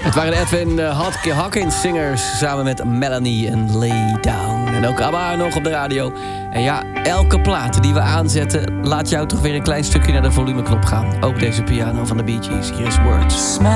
Het waren de Edwin Hawkins Singers samen met Melanie en Lay Down. En ook ABBA nog op de radio. En ja, elke plaat die we aanzetten laat jou toch weer een klein stukje naar de volumeknop gaan. Ook deze piano van de Bee Gees. Hier is Words.